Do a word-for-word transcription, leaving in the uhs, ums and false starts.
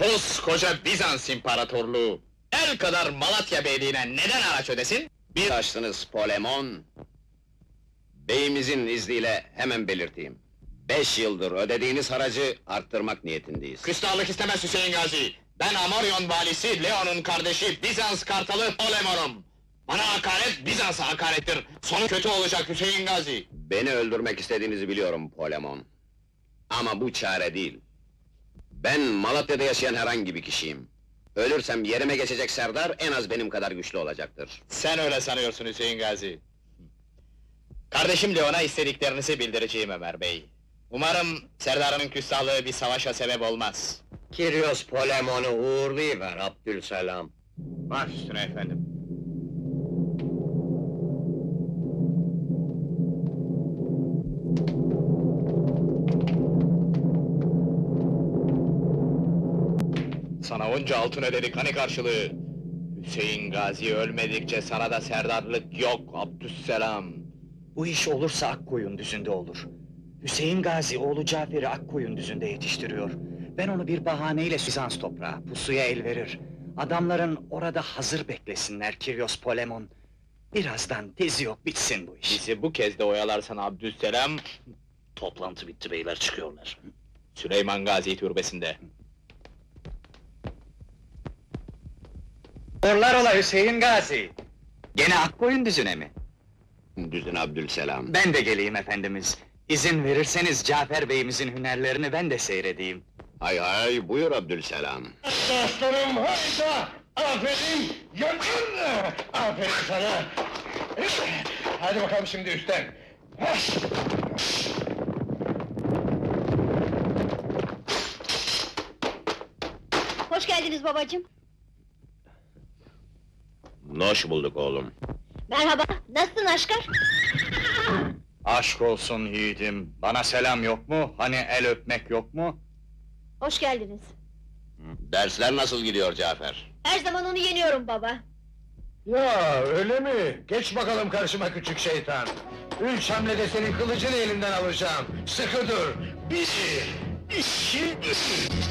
Koskoca Bizans İmparatorluğu, el kadar Malatya Beyliğine neden araç ödesin? Bir açtınız Polemon. Beyimizin izniyle hemen belirteyim. Beş yıldır ödediğiniz haracı arttırmak niyetindeyiz. Küstahlık istemez Hüseyin Gazi! Ben Amoryon valisi, Leon'un kardeşi, Bizans kartalı Polemon'um! Bana hakaret, Bizans'a hakarettir! Sonu kötü olacak Hüseyin Gazi! Beni öldürmek istediğinizi biliyorum Polemon. Ama bu çare değil. Ben Malatya'da yaşayan herhangi bir kişiyim. Ölürsem yerime geçecek Serdar en az benim kadar güçlü olacaktır. Sen öyle sanıyorsun Hüseyin Gazi! Kardeşim Leon'a istediklerinizi bildireceğim Ömer Bey. Umarım Serdar'ın küstahlığı bir savaşa sebep olmaz. Kiryos Polemon'u uğurlayıver Abdülselam. Baş üstüne efendim. Sana onca altın ödedik, hani karşılığı? Hüseyin Gazi ölmedikçe sana da serdarlık yok Abdüsselam! Bu iş olursa Akkoyun düzünde olur. Hüseyin Gazi oğlu Cafer'i Akkoyun düzünde yetiştiriyor. Ben onu bir bahaneyle Bizans toprağı, pusuya el verir. Adamların orada hazır beklesinler Kiryos Polemon. Birazdan tezi yok, bitsin bu iş. Bizi bu kez de oyalarsan Abdüsselam... Toplantı bitti beyler, çıkıyorlar. Süleyman Gazi türbesinde. Orlar ola Hüseyin Gazi! Gene Akkoyun düzüne mi? Düzün Abdülselam. Ben de geleyim efendimiz. İzin verirseniz Cafer Bey'imizin hünerlerini ben de seyredeyim. Hay hay, buyur Abdülselam. Aslanım hayda! Aferin! Yakın! Aferin sana! Hadi bakalım şimdi üstten! Hoş geldiniz babacığım. Hoş bulduk oğlum. Merhaba, nasılsın Aşkar? Aşk olsun yiğidim, bana selam yok mu? Hani el öpmek yok mu? Hoş geldiniz. Dersler nasıl gidiyor Cafer? Her zaman onu yeniyorum baba. Ya öyle mi? Geç bakalım karşıma küçük şeytan! Üç hamlede senin kılıcını elimden alacağım! Sıkı dur! Bir, iki, üç!